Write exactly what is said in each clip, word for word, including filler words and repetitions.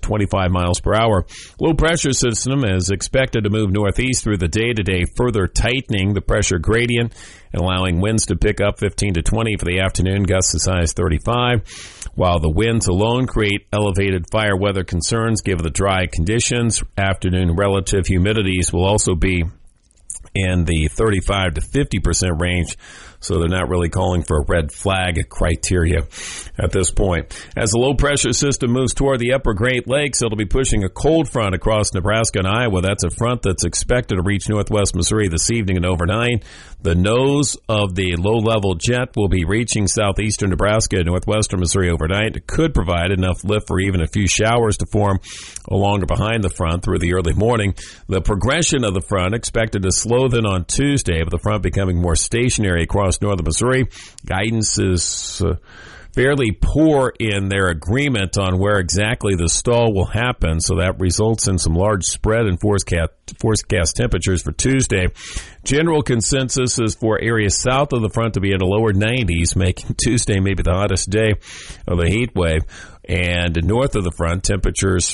twenty-five miles per hour. Low pressure system is expected to move northeast through the day today, further tightening the pressure gradient and allowing winds to pick up fifteen to twenty for the afternoon, gusts as high as thirty-five. While the winds alone create elevated fire weather concerns given the dry conditions, afternoon relative humidities will also be in the thirty-five to fifty percent range, so they're not really calling for a red flag criteria at this point. As the low-pressure system moves toward the upper Great Lakes, it'll be pushing a cold front across Nebraska and Iowa. That's a front that's expected to reach northwest Missouri this evening and overnight. The nose of the low-level jet will be reaching southeastern Nebraska and northwestern Missouri overnight. It could provide enough lift for even a few showers to form along or behind the front through the early morning. The progression of the front expected to slow then on Tuesday, with the front becoming more stationary across northern Missouri. Guidance is uh, fairly poor in their agreement on where exactly the stall will happen, so that results in some large spread in forecast, forecast temperatures for Tuesday. General consensus is for areas south of the front to be in the lower nineties, making Tuesday maybe the hottest day of the heat wave. And north of the front, temperatures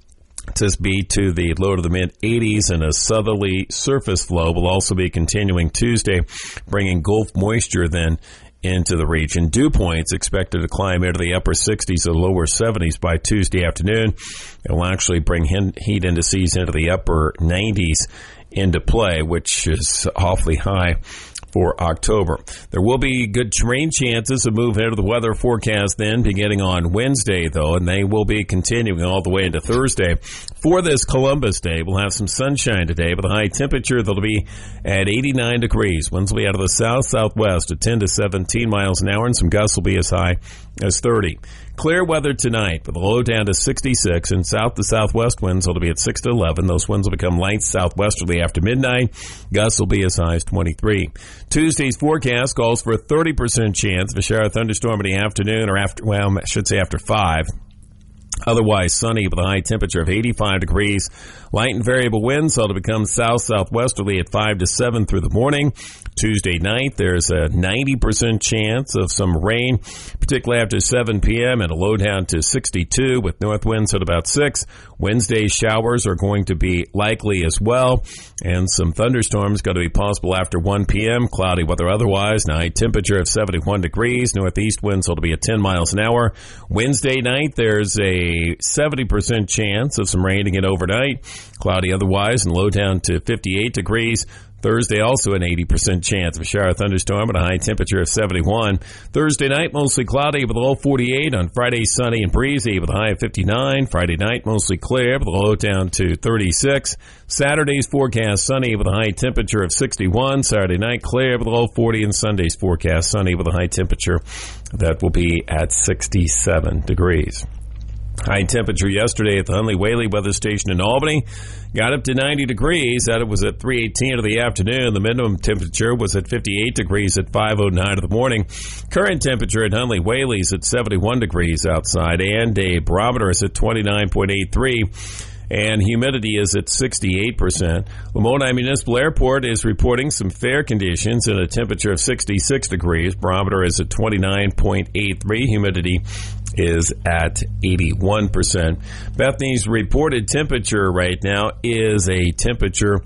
to be to the low to the mid eighties, and a southerly surface flow will also be continuing Tuesday, bringing Gulf moisture then into the region. Dew points expected to climb into the upper sixties or lower seventies by Tuesday afternoon. It will actually bring heat indices into the upper nineties into play, which is awfully high for October. There will be good rain chances to move into the weather forecast then beginning on Wednesday, though, and they will be continuing all the way into Thursday. For this Columbus Day, we'll have some sunshine today, but the high temperature that'll be at eighty-nine degrees. Winds will be out of the south-southwest at ten to seventeen miles an hour, and some gusts will be as high as thirty. Clear weather tonight with a low down to sixty-six, and south to southwest winds will be at six to eleven. Those winds will become light southwesterly after midnight. Gusts will be as high as twenty-three. Tuesday's forecast calls for a thirty percent chance of a shower thunderstorm in the afternoon, or after, well, I should say after five. Otherwise sunny with a high temperature of eighty-five degrees. Light and variable winds will become south-southwesterly at five to seven through the morning. Tuesday night, there's a ninety percent chance of some rain, particularly after seven p.m., and a low down to sixty-two with north winds at about six. Wednesday showers are going to be likely as well, and some thunderstorms going to be possible after one p.m. Cloudy weather otherwise. Night temperature of seventy-one degrees. Northeast winds will be at ten miles an hour. Wednesday night, there's a seventy percent chance of some rain again overnight. Cloudy otherwise, and low down to fifty-eight degrees. Thursday, also an eighty percent chance of a shower thunderstorm at a high temperature of seventy-one. Thursday night, mostly cloudy with a low forty-eight. On Friday, sunny and breezy with a high of fifty-nine. Friday night, mostly clear with a low down to thirty-six. Saturday's forecast, sunny with a high temperature of sixty-one. Saturday night, clear with a low forty. And Sunday's forecast, sunny with a high temperature that will be at sixty-seven degrees. High temperature yesterday at the Hunley Whaley weather station in Albany got up to ninety degrees. That it was at three eighteen of the afternoon. The minimum temperature was at fifty-eight degrees at five oh nine of the morning. Current temperature at Hunley Whaley is at seventy-one degrees outside, and a barometer is at twenty-nine point eight three. And humidity is at sixty-eight percent. Lamoni Municipal Airport is reporting some fair conditions and a temperature of sixty-six degrees. Barometer is at twenty-nine point eight three. Humidity is at eighty-one percent. Bethany's reported temperature right now is a temperature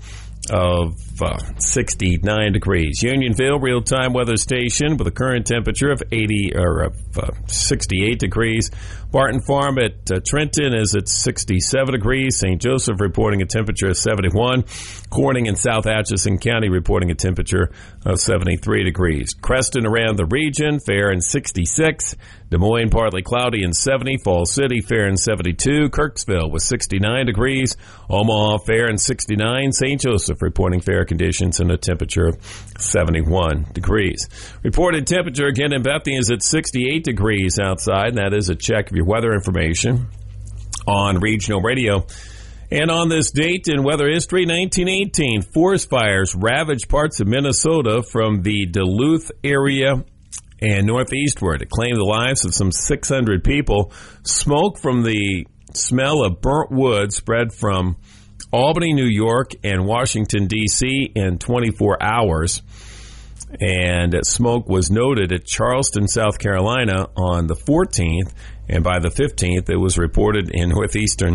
of uh, sixty-nine degrees. Unionville real-time weather station with a current temperature of eighty or of uh, sixty-eight degrees. Barton Farm at uh, Trenton is at sixty-seven degrees. Saint Joseph reporting a temperature of seventy-one. Corning in South Atchison County reporting a temperature of seventy-three degrees. Creston around the region, fair and sixty-six. Des Moines partly cloudy and seventy. Falls City fair and seventy-two. Kirksville with sixty-nine degrees. Omaha fair and sixty-nine. Saint Joseph reporting fair conditions and a temperature of seventy-one degrees. Reported temperature again in Bethany is at sixty-eight degrees outside, and that is a check of your weather information on regional radio. And on this date in weather history, nineteen eighteen, forest fires ravaged parts of Minnesota from the Duluth area and northeastward. It claimed the lives of some six hundred people. Smoke from the smell of burnt wood spread from Albany, New York, and Washington, D C in twenty-four hours. And smoke was noted at Charleston, South Carolina on the fourteenth, and by the fifteenth, it was reported in northeastern